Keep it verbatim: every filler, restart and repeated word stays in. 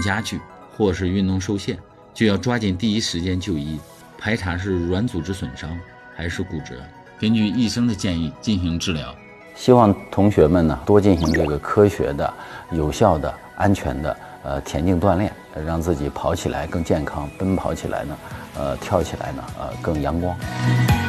加剧或是运动受限，就要抓紧第一时间就医，排查是软组织损伤还是骨折，根据医生的建议进行治疗。 希望同学们呢多进行这个科学的、有效的、安全的呃田径锻炼，让自己跑起来更健康，奔跑起来呢，呃跳起来呢，呃更阳光。